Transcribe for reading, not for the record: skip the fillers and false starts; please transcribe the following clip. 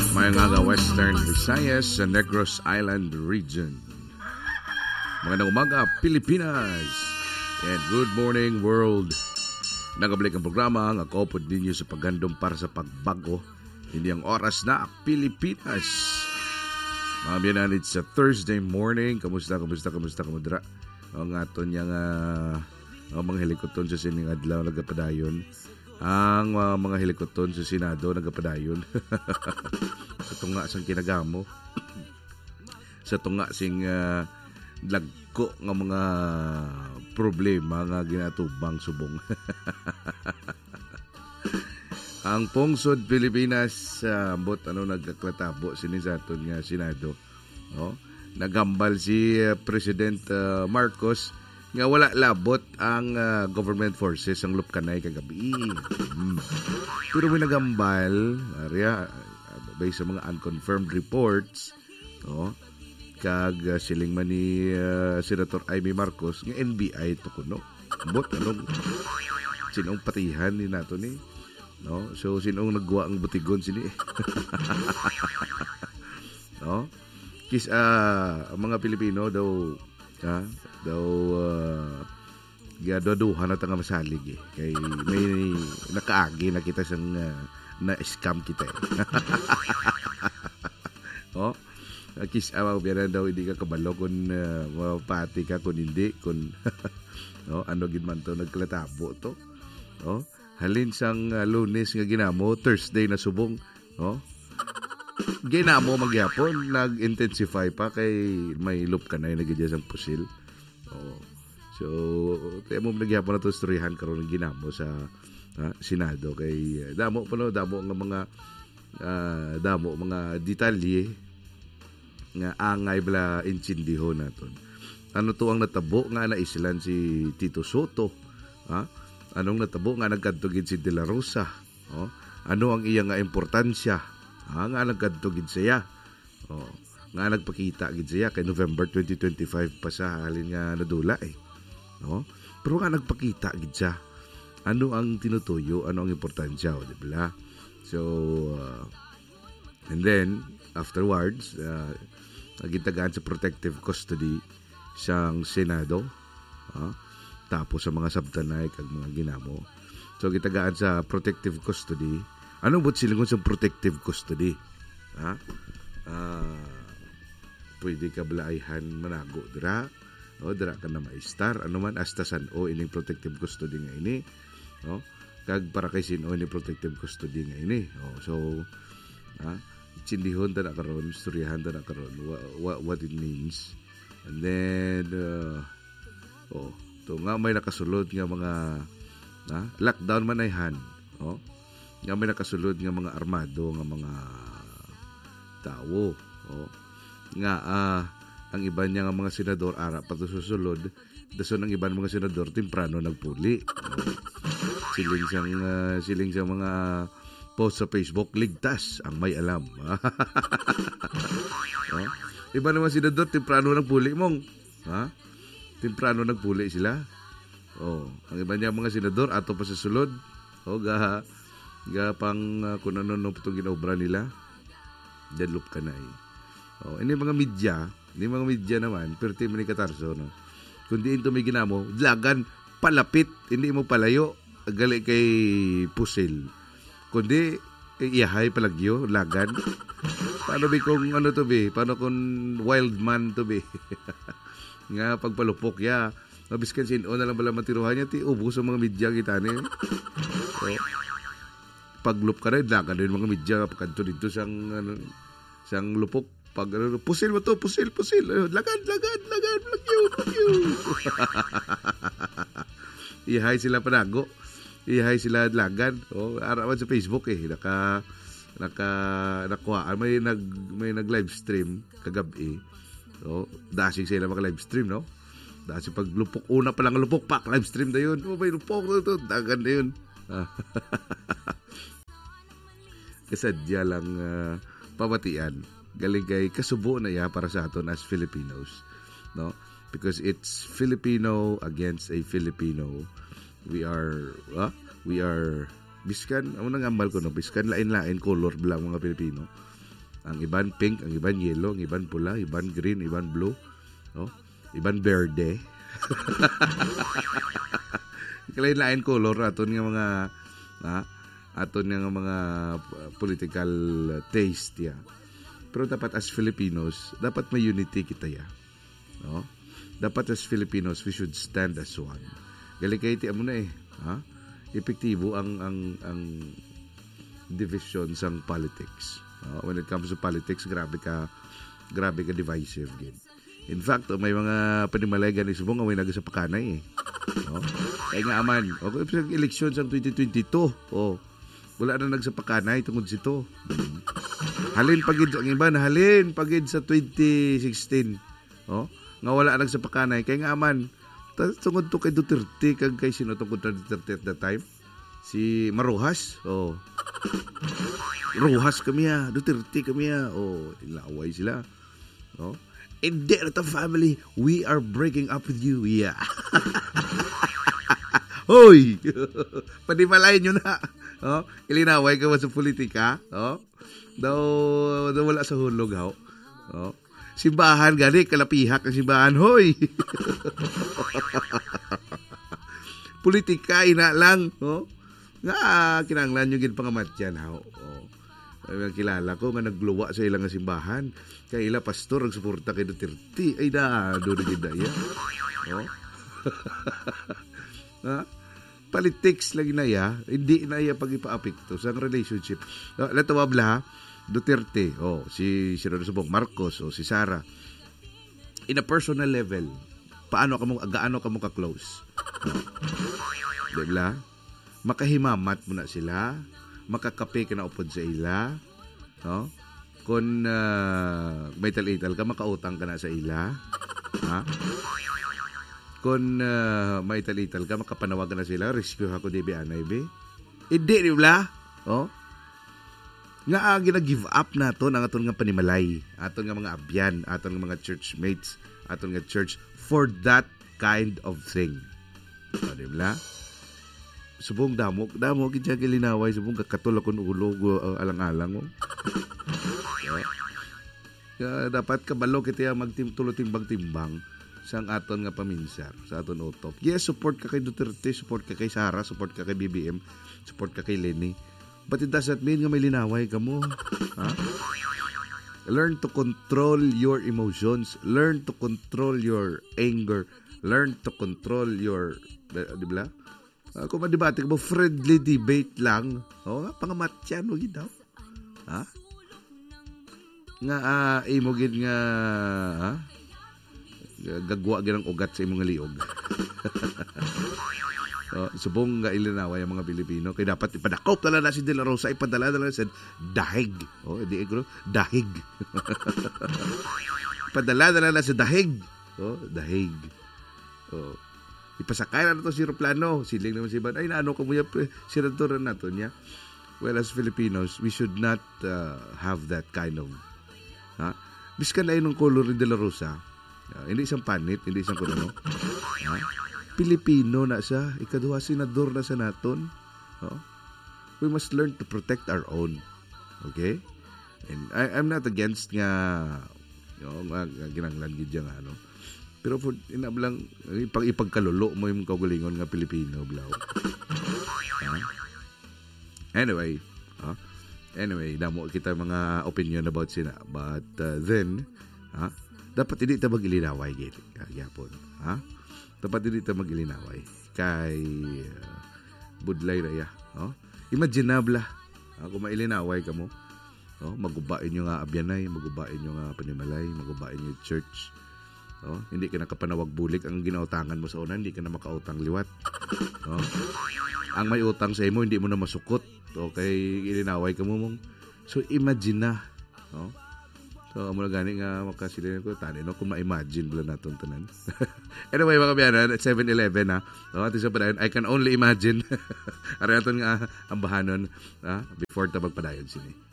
Mga Western Visayas sa Negros Island region. Magandang umaga, Pilipinas! And good morning, world! Nagabalik ang programa, ang akopod ninyo sa paggandong para sa pagbago. Hindi ang oras na, Pilipinas! Mga biyananit sa Thursday morning. Kamusta kamudra? Ang aton niyang mga helikoton sa sining adlaw nagapadayon. Ang mga helikoton sa Senado nagapadayon. Sa tunga sang kinagamo. Sa tunga sing lagko nga mga problema nga ginatubang subong. Ang pungsod Pilipinas ambot nagkaklatabo sini sa aton nga Senado, no? Nagambal si President Marcos nga wala labot ang government forces ang lupkanay kagabi. Pero may nagambal based sa mga unconfirmed reports, no? Kag siling man ni Senator Amy Marcos nga NBI to kuno. Bot sinong patihan ni nato ni, no? So sinong nagwa ang butigon sini. No? Kis ang mga Pilipino daw gaduduhan na nga masalig kay may nakaagi na kita sang na-scam kita oh, kis biyanan daw hindi ka kabalo kung mapati ka kung hindi kung no, ano gid man to nagklatabo to, no? Halin sang Lunes nga ginamo, Thursday na subong, no? Ginamo magyapon nag-intensify pa kay may loop ka na nagidya sang pusil. So tayo mo nagyapon na to storyahan karon ng ginamo sa Senado kay damo nga mga damo mga detalye nga angay bala intindiho naton. Ano to ang natabo nga naislan si Tito Soto? Anong natabo nga nagkadtugid si De La Rosa? Ano ang iya nga importansya? Nga nagkadtugid siya. Nga nagpakita gid siya kay November 2025 pa sa halin nga nadula no? Pero nga nagpakita gid siya. Ano ang tinutuyo, ano ang importansya, di ba? So and then afterwards nagitagaan sa protective custody sang Senado, tapos sa mga sabtanay kag mga ginamo. So gitagaan sa protective custody. Ano bot silingon sa protective custody? Pwede ka balaihan manago dira, o dira ka na maistar, ano man hasta san o ining protective custody nga ini, no? Kag para kay sino ini protective custody nga ini. So tsindihon ta na karon, istoryahan ta na karon what it means. And then to nga may nakasulod nga mga lockdown manayhan, nga may nakasulod nga mga armado nga mga tao, nga ang iba niya nga mga senador ara pa to susulod, dason ang iban mga senador temprano nagpuli. Siling sa mga post sa Facebook, ligtas ang may alam. Iba naman senador temprano nagpuli mong, temprano nagpuli sila. Ang iba niya mga senador ato pa sa sulod, ga pang kung ano itong ginobra nila, deadloop ka na ini mga media naman, pero di man ikatarso, no? Kundi ito may ginamo, lagan, palapit, hindi mo palayo, gali kay pusil. Kundi, iyahay palagyo, lagan. Paano kung ano to be? Paano kung wild man to be? Nga pagpalupok, mabiskan sino na lang pala matiruhan niya, ubos ang mga media kita niya. Paglup ka rin, lagan rin mga media, pagkanto dito sang lupok. Pag pusil mo to, pusil. Lagan, plagyo. Ihay sila panago. Ihay sila lagan. Arawan sa Facebook nakuha. May nag-live stream kagabi. Dasig sila mag-live stream, no? Dasig pag lupok, una pa lang lupok, pak, live stream na yun. May lupok na ito, dagan na yun. Kasadya lang pamatian. Galing kay kasubo na para sa aton as Filipinos, no? Because it's Filipino against a Filipino. We are biskan, amo nang ambal ko, no? Biskan lain-lain color lang mga Pilipino. Ang iban pink, ang iban yellow, ang iban pula, iban green, iban blue, no? Iban verde. Kalain-lain color aton nga mga aton nga mga political taste ya. Pero dapat as Filipinos, dapat may unity kita ya. No? Dapat as Filipinos, we should stand as one. Galikay ti amo na epektibo ang division sa politics. When it comes to politics, grabe ka divisive gid. In fact, may mga panimalay gani subong away naga sa pakanay eh. Kaya nga aman, eleksyon sa 2022. Wala na nagsapakanay tungod sito. Halin pagid ang iba na halin pagid sa 2016. Nga wala nagsapakanay kaya nga aman tungod to kay Duterte kag kay sino tungod na Duterte at that time? Si Marojas. Rojas kami Duterte kami ilaway sila. Hindi na ta family, we are breaking up with you. Yeah. Hoy! Panimalayan nyo na. Ilinaway ka ba sa politika? Daw wala sa hulog, simbahan, gani, kalapihak ang simbahan. Hoy! Politika, ina lang. Nga, kinanglan nyo gin pangamatyan, kilala ko nga nagluwa sa ilang simbahan. Kaya ila pastor nagsuporta kay Duterte. Ay doon na gidaya. Politics lagi na hindi na pag-ipaapekto sa relationship. Natawab la Duterte, si Subong Marcos, si Sara. In a personal level, gaano ka mo ka-close? Diba? Makahimamat mo na sila, makakape ka na upod sa ila, kung may tal-ital ka, makautang ka na sa ila, kung may tal-ital ka, makapanawag ka na sila, rescue ako di anay be. Hindi, di ba? Nga gina-give up na to ang aton nga panimalay, aton nga mga abyan, aton nga mga churchmates, aton nga church, for that kind of thing. Di ba? Subong damo gid gilinaway subong kakatulak kun ulo alang-alang dapat kabalo kita magtulo timbang-timbang sang aton nga paminsar sa aton utok. Yes, support ka kay Duterte, support ka kay Sara, support ka kay BBM, support ka kay Lenny. But it doesn't mean nga may linaway ka mo. Learn to control your emotions, learn to control your anger, learn to control your di ba? Kung madibate ka mo, friendly debate lang. Pangamatyan mo gid daw. Nga imo gid nga gagwa gid ang ugat sa imong liog. Subong nga ilinaway ang mga Pilipino kay dapat ipadakop tala na si De La Rosa, ipadala na sa dahig. Di egro, dahig. Ipadala na sa dahig. Dahig. Ipasakay na ito si aeroplano. Siling naman si Iban. Ay, naano ka mo yan, sinaturan na ito niya. Well, as Filipinos, we should not have that kind of biskan na yun ng color ni De La Rosa. Hindi isang panit, hindi isang kuno. Pilipino na siya. Ikaduha, senador na sa naton. We must learn to protect our own. Okay? And I'm not against nga ginanglan gid nga pero for inablang ipagkalulo mo yung kaugalingon nga Pilipino blaw. Anyway, damo kita mga opinion about sina, but then dapat hindi ta magilinaway gid gyapon. Dapat hindi ta magilinaway kay budlay ra ya. Imaginable kung mailinaway ka mo. Magubain nyo nga abyanay, magubain nyo nga panimalay, magubain nyo church. Hindi ka nakapanawag bulik ang ginautangan mo sa una, hindi ka na makautang liwat. Ang may utang sa imo, hindi mo na masukot. Kay ilinaway ka mo mong. So, imagine na. So, amo na gani nga makasilin ko, tani kung ma-imagine bala naton tanan. Anyway, mga kabayan, at 7-Eleven at isa pa dayon, I can only imagine. Arayaton nga ang bahanon before ta magpadayon sini.